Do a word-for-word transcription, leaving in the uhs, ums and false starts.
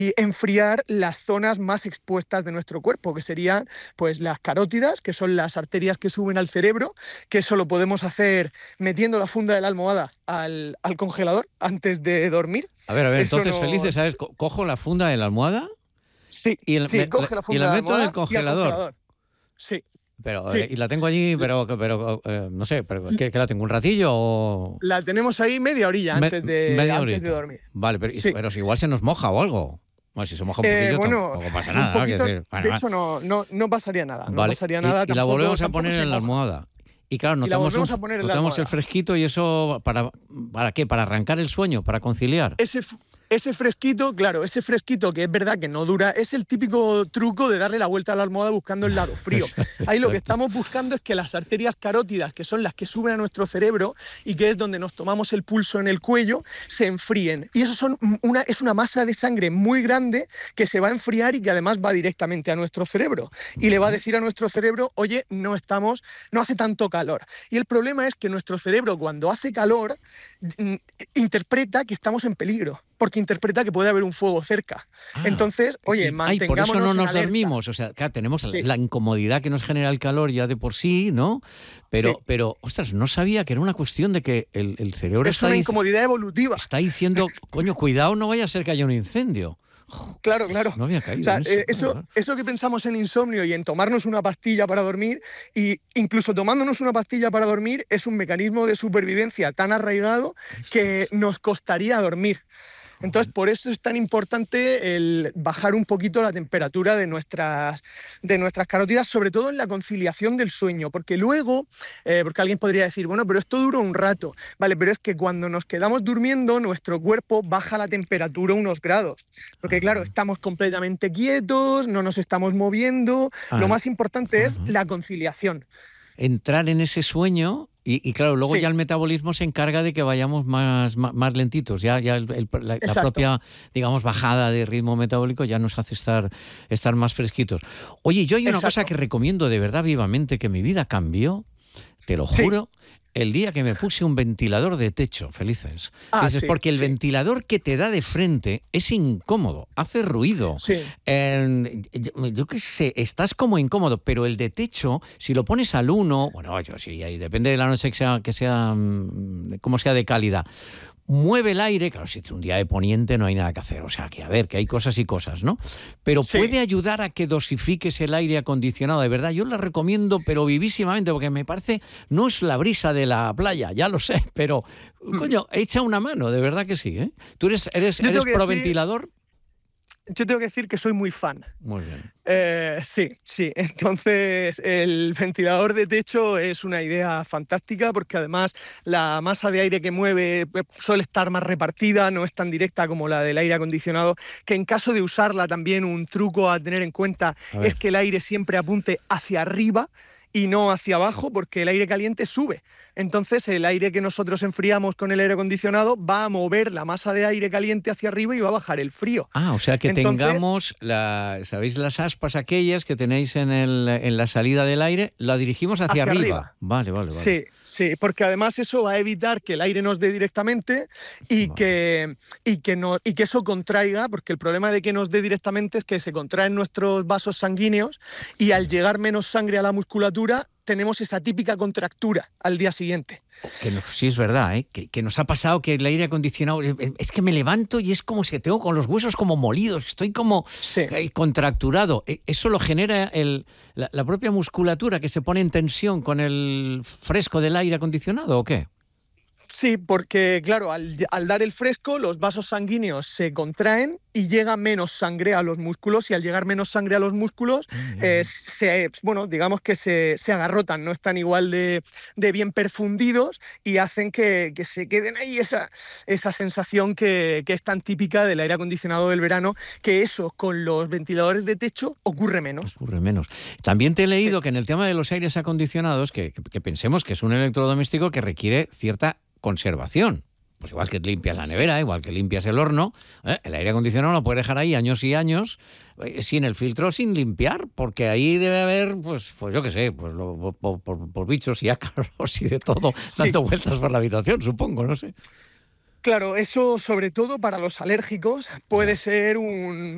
y enfriar las zonas más expuestas de nuestro cuerpo, que serían pues las carótidas, que son las arterias que suben al cerebro, que eso lo podemos hacer metiendo la funda de la almohada al, al congelador antes de dormir. A ver, a ver, Eso entonces, no... Felices, ¿sabes? Co- Cojo la funda de la almohada Sí, y, el, sí, me, coge la y funda la de la meto en almohada el congelador. y al congelador. Sí. Pero, Sí. eh, y la tengo allí, pero, pero eh, no sé, pero ¿qué, qué la tengo? ¿Un ratillo o...? La tenemos ahí media orilla Me- antes, de, media antes horita. de dormir. Vale, pero, Sí. pero si igual se nos moja o algo. Bueno, si se moja un Eh, poquillo bueno, tampoco pasa un nada, ¿no? poquito, Quiero decir, bueno, de va. hecho no, no, no pasaría nada. No Vale, pasaría y- nada. y, la tampoco- volvemos a tampoco poner se en la moja. almohada. Y claro, Y la notamos, volvemos un- a poner en la notamos el almohada. fresquito y eso, ¿para, ¿para qué? ¿Para arrancar el sueño? ¿Para conciliar? Ese, f- ese fresquito, claro, ese fresquito que es verdad que no dura, es el típico truco de darle la vuelta a la almohada buscando el lado frío. Ahí lo que Exacto. estamos buscando es que las arterias carótidas, que son las que suben a nuestro cerebro y que es donde nos tomamos el pulso en el cuello, se enfríen. Y eso son una, es una masa de sangre muy grande que se va a enfriar y que además va directamente a nuestro cerebro. Y le va a decir a nuestro cerebro, oye, no estamos, no hace tanto calor. Y el problema es que nuestro cerebro, cuando hace calor, mm, interpreta que estamos en peligro, porque interpreta que puede haber un fuego cerca. Ah, Entonces, oye, y- mantengámonos ay, por eso no en nos alerta. dormimos. O sea, claro, tenemos Sí. la incomodidad que nos genera el calor ya de por sí, ¿no? Pero, Sí. pero ostras, no sabía que era una cuestión de que el, el cerebro Es está, una dic- incomodidad evolutiva. está diciendo, coño, cuidado, no vaya a ser que haya un incendio. Claro, claro. No había caído O sea, en eh, eso. eso, Claro, eso que pensamos en insomnio y en tomarnos una pastilla para dormir, y incluso tomándonos una pastilla para dormir, es un mecanismo de supervivencia tan arraigado que nos costaría dormir. Entonces, por eso es tan importante el bajar un poquito la temperatura de nuestras, de nuestras carótidas, sobre todo en la conciliación del sueño, porque luego, eh, porque alguien podría decir, bueno, pero esto dura un rato, vale, pero es que cuando nos quedamos durmiendo, nuestro cuerpo baja la temperatura unos grados, porque claro, estamos completamente quietos, no nos estamos moviendo, Ah, lo más importante es ajá. la conciliación. entrar en ese sueño y, y claro, luego Sí. ya el metabolismo se encarga de que vayamos más, más, más lentitos. Ya, ya el- el- la, la Exacto. propia, digamos, bajada de ritmo metabólico ya nos hace estar, estar más fresquitos. Oye, yo hay una Exacto. cosa que recomiendo de verdad vivamente, que mi vida cambió, te lo Sí. juro, el día que me puse un ventilador de techo, Felices. Ah, Dices, sí, porque el sí. ventilador que te da de frente es incómodo, hace ruido. Sí. Eh, yo, yo qué sé, estás como incómodo, pero el de techo, si lo pones al uno, bueno, yo sí, ahí depende de la noche que sea, que sea mm, como sea de calidad. Mueve el aire, claro, si es un día de poniente no hay nada que hacer, o sea, que a ver, que hay cosas y cosas, ¿no? Pero Sí. puede ayudar a que dosifiques el aire acondicionado, de verdad, yo la recomiendo, pero vivísimamente, porque me parece, no es la brisa de la playa, ya lo sé, pero, coño, echa una mano, de verdad que sí, ¿eh? ¿Tú eres, eres, Yo tengo eres que pro decir- ventilador? Yo tengo que decir que soy muy fan. Muy bien. Eh, sí, sí. Entonces, el ventilador de techo es una idea fantástica porque además la masa de aire que mueve eh, suele estar más repartida, no es tan directa como la del aire acondicionado, que en caso de usarla también un truco a tener en cuenta A ver. es que el aire siempre apunte hacia arriba y no hacia abajo, porque el aire caliente sube. Entonces, el aire que nosotros enfriamos con el aire acondicionado va a mover la masa de aire caliente hacia arriba y va a bajar el frío. Ah, o sea que Entonces- tengamos, la, ¿sabéis las aspas aquellas que tenéis en, el, en la salida del aire? La dirigimos hacia, Hacia arriba. arriba. Vale, vale, vale. Sí, sí, porque además eso va a evitar que el aire nos dé directamente y, Vale. que, y, que no, y que eso contraiga, porque el problema de que nos dé directamente es que se contraen nuestros vasos sanguíneos y al llegar menos sangre a la musculatura tenemos esa típica contractura al día siguiente. Que no- sí, es verdad, ¿eh? que, que nos ha pasado que el aire acondicionado, eh, es que me levanto y es como si tengo con los huesos como molidos, estoy como Sí. eh, contracturado. Eh, ¿Eso lo genera el, la, la propia musculatura que se pone en tensión con el fresco del aire acondicionado o qué? Sí, porque claro, al, al dar el fresco, los vasos sanguíneos se contraen y llega menos sangre a los músculos, y al llegar menos sangre a los músculos, eh, se, bueno, digamos que se, se agarrotan, no están igual de, de bien perfundidos y hacen que, que se queden ahí esa, esa sensación que, que es tan típica del aire acondicionado del verano, que eso con los ventiladores de techo ocurre menos. Ocurre menos. También te he leído que en el tema de los aires acondicionados, que, que- que pensemos que es un electrodoméstico que requiere cierta conservación. Pues igual que limpias la nevera, igual que limpias el horno, ¿eh? El aire acondicionado lo puedes dejar ahí años y años eh, sin el filtro, sin limpiar, porque ahí debe haber, pues, pues yo qué sé, pues lo- por, por- por bichos y ácaros y de todo, Sí. dando vueltas por la habitación, supongo, no sé. Claro, eso sobre todo para los alérgicos puede ser un,